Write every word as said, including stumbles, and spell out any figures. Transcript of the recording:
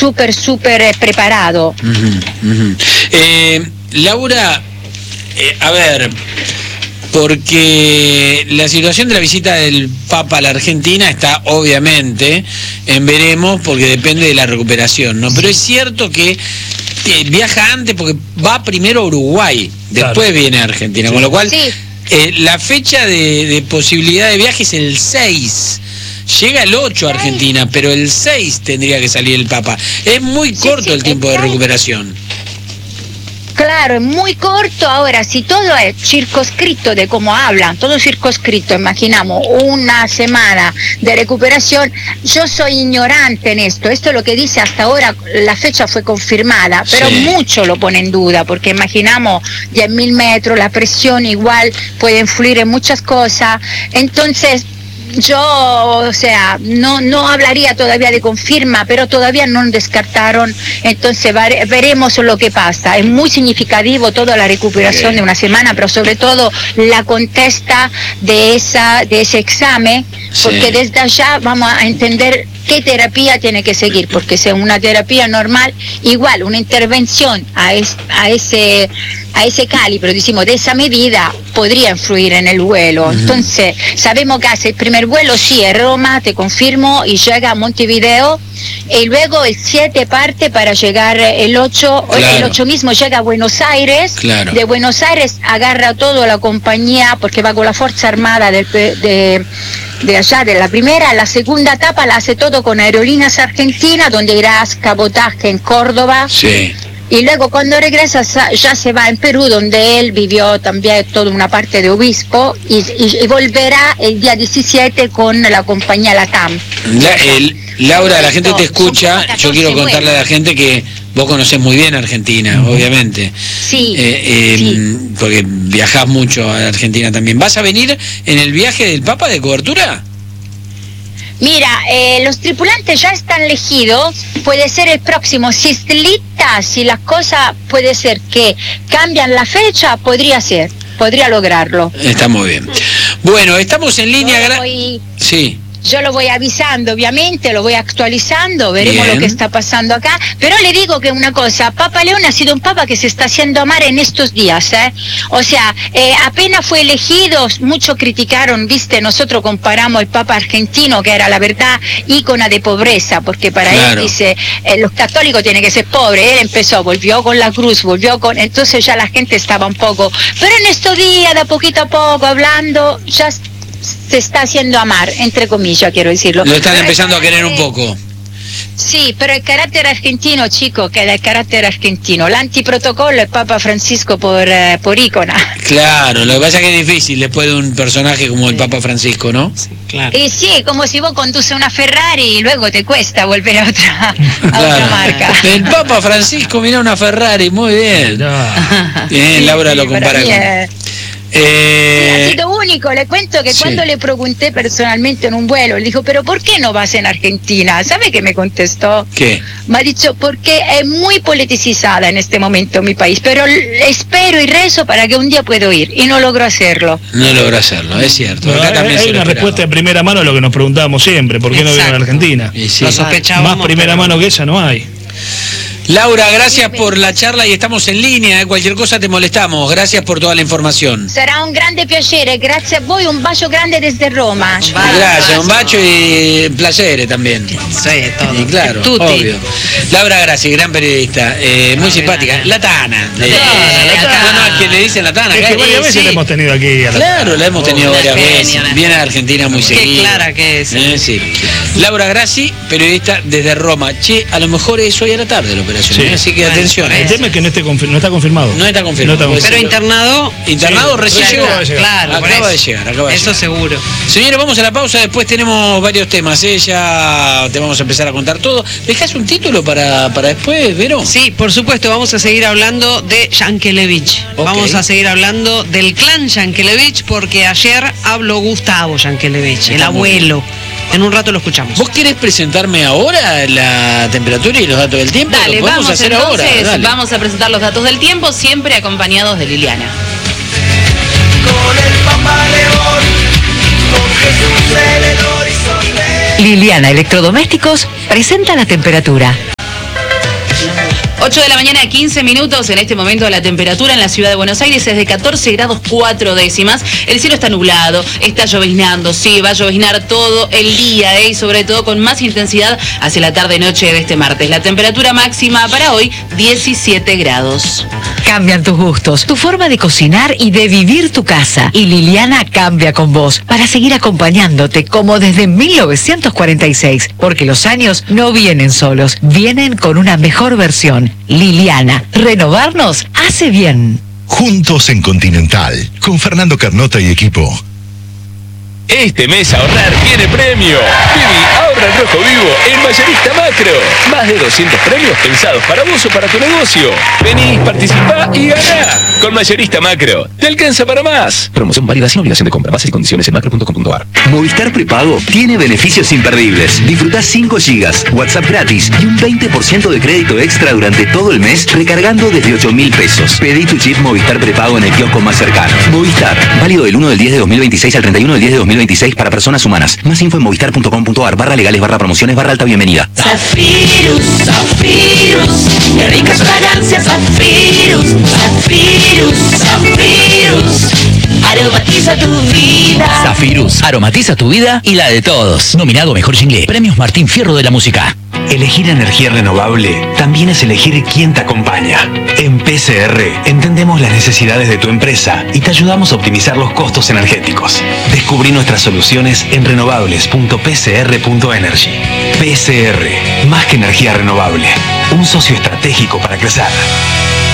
súper, súper eh, preparado. Uh-huh, uh-huh. Eh, Laura, eh, a ver, porque la situación de la visita del Papa a la Argentina está obviamente en veremos, porque depende de la recuperación, ¿no? Pero es cierto que eh, viaja antes porque va primero a Uruguay, después claro. viene a Argentina, sí. con lo cual sí. eh, la fecha de, de posibilidad de viaje es el seis. Llega el ocho a Argentina, pero el seis tendría que salir el Papa. Es muy corto sí, sí, el tiempo de recuperación. Claro, es muy corto. Ahora, si todo es circunscrito de cómo hablan, todo circunscrito, imaginamos una semana de recuperación, yo soy ignorante en esto. Esto es lo que dice hasta ahora, la fecha fue confirmada, pero sí. mucho lo pone en duda, porque imaginamos diez mil metros, la presión igual puede influir en muchas cosas. Entonces, yo, o sea, no, no hablaría todavía de confirma, pero todavía no descartaron, entonces veremos lo que pasa. Es muy significativo toda la recuperación de una semana, pero sobre todo la contesta de, esa, de ese examen, porque sí. desde allá vamos a entender qué terapia tiene que seguir, porque si es una terapia normal, igual una intervención a, es, a ese a ese calibre, decimos, de esa medida, podría influir en el vuelo. Uh-huh. Entonces, sabemos que hace el primer vuelo, sí, es Roma, te confirmo, y llega a Montevideo, y luego el siete parte para llegar el ocho, claro. el ocho mismo llega a Buenos Aires, claro. de Buenos Aires agarra toda la compañía, porque va con la Fuerza Armada del, de, de allá, de la primera, la segunda etapa la hace todo con Aerolíneas Argentinas, donde irá a cabotaje en Córdoba. Sí. Y luego cuando regresa ya se va en Perú, donde él vivió también toda una parte de obispo, y, y, y volverá el día diecisiete con la compañía Latam. La, el, Laura, la gente te escucha, yo quiero contarle a la gente que vos conocés muy bien Argentina, obviamente. Sí, eh, eh, sí. Porque viajás mucho a Argentina también. ¿Vas a venir en el viaje del Papa de cobertura? Mira, eh, los tripulantes ya están elegidos, puede ser el próximo, si es lista, si las cosas puede ser que cambian la fecha, podría ser, podría lograrlo. Está muy bien. Bueno, estamos en línea. Yo voy... Sí. Yo lo voy avisando, obviamente, lo voy actualizando, veremos Bien. lo que está pasando acá, pero le digo que una cosa, Papa León ha sido un papa que se está haciendo amar en estos días, ¿eh? O sea, eh, apenas fue elegido, muchos criticaron, viste, nosotros comparamos el papa argentino, que era la verdad, ícona de pobreza, porque para claro. él dice, eh, los católicos tienen que ser pobres, él empezó, volvió con la cruz, volvió con, entonces ya la gente estaba un poco, pero en estos días, de poquito a poco, hablando, ya se está haciendo amar, entre comillas, quiero decirlo. Lo están pero empezando a querer un poco. Sí, pero el carácter argentino, chico, queda el carácter argentino. El antiprotocolo es Papa Francisco por, uh, por ícona. Claro, lo que pasa es que es difícil después de un personaje como el Papa Francisco, ¿no? Sí, claro. Y sí, como si vos conduces una Ferrari y luego te cuesta volver a otra, a claro. otra marca. El Papa Francisco mirá una Ferrari, muy bien. Bien, sí, Laura sí, lo compara con... Es... Eh... Sí, ha sido único, le cuento que sí. cuando le pregunté personalmente en un vuelo, le dijo, pero ¿por qué no vas en Argentina? ¿Sabe qué me contestó? ¿Qué? Me ha dicho, porque es muy politicizada en este momento mi país, pero espero y rezo para que un día pueda ir, y no logró hacerlo. No logró hacerlo, es cierto. No, hay hay una respuesta de primera mano a lo que nos preguntábamos siempre, ¿por qué Exacto. no vino a Argentina? Sí, lo sospechábamos. Más primera pero... mano que esa no hay. Laura, gracias por la charla y estamos en línea, ¿eh? Cualquier cosa te molestamos, gracias por toda la información. Será un grande piacere, grazie a voi, un bacio grande desde Roma. Gracias, un bacio y placer también. Sí, todo. Y claro, Tutti. obvio. Laura Grassi, gran periodista, eh, muy simpática. La Tana. La Tana, eh, la Tana. No, no, es que le dicen la Tana. Es que varias veces sí. la hemos tenido aquí. A la Claro, Tana. la hemos tenido Oh, varias genia, veces. una. Viene a Argentina muy Qué seguido. clara que es. Eh, sí. Laura Grassi, periodista desde Roma. Che, a lo mejor es hoy a la tarde la operación, Sí. ¿eh? Así que Bueno, atención. El ¿eh? tema es que no, esté confir- no está confirmado. No está confirmado. No está Pero internado. Internado Sí, recién claro, llegó. acaba de llegar. Claro, por Acaba de eso. llegar, acaba de Eso llegar. seguro. Señores, vamos a la pausa, después tenemos varios temas, ¿eh? Ya te vamos a empezar a contar todo. ¿Dejás un título para, para después, Vero? Sí, por supuesto, vamos a seguir hablando de Yankelevich. Ok. Vamos a seguir hablando del clan Yankelevich, porque ayer habló Gustavo Yankelevich, el Está muy abuelo. En un rato lo escuchamos. ¿Vos querés presentarme ahora la temperatura y los datos del tiempo? Dale, Lo podemos vamos hacer entonces, ahora. Dale. vamos a presentar los datos del tiempo, siempre acompañados de Liliana. Con el Papa León, con Jesús en el horizonte. Liliana Electrodomésticos presenta la temperatura. ocho de la mañana, quince minutos. En este momento la temperatura en la ciudad de Buenos Aires es de catorce grados cuatro décimas. El cielo está nublado, está lloviznando, sí, va a lloviznar todo el día, ¿eh? Y sobre todo con más intensidad hacia la tarde-noche de este martes. La temperatura máxima para hoy, diecisiete grados. Cambian tus gustos, tu forma de cocinar y de vivir tu casa. Y Liliana cambia con vos para seguir acompañándote como desde mil novecientos cuarenta y seis. Porque los años no vienen solos, vienen con una mejor versión. Liliana, renovarnos hace bien. Juntos en Continental, con Fernando Carnota y equipo. Este mes ahorrar tiene premio. Viví, ahorra en rojo vivo en Mayorista Macro. Más de doscientos premios pensados para vos o para tu negocio. Vení, participá y ganá. Con Mayorista Macro, te alcanza para más. Promoción válida sin obligación de compra. Bases y condiciones en macro punto com punto ar. Movistar Prepago tiene beneficios imperdibles. Disfrutá cinco gigas, WhatsApp gratis y un veinte por ciento de crédito extra durante todo el mes recargando desde ocho mil pesos. Pedí tu chip Movistar Prepago en el kiosco más cercano. Movistar, válido del uno del diez de dos mil veintiséis al treinta y uno del diez de dos mil veintiséis para personas humanas. Más info en movistar punto com punto ar, barra legales, barra promociones, barra alta bienvenida. Zafirus, Zafirus, qué ricas fragancias, Zafirus, Zafirus, Zafirus, aromatiza tu vida. Zafirus, aromatiza tu vida y la de todos. Nominado Mejor Jingle, Premios Martín Fierro de la Música. Elegir energía renovable también es elegir quién te acompaña. En P C R entendemos las necesidades de tu empresa y te ayudamos a optimizar los costos energéticos. Descubrí nuestras soluciones en renovables punto p c r punto energy. P C R, más que energía renovable, un socio estratégico para crecer.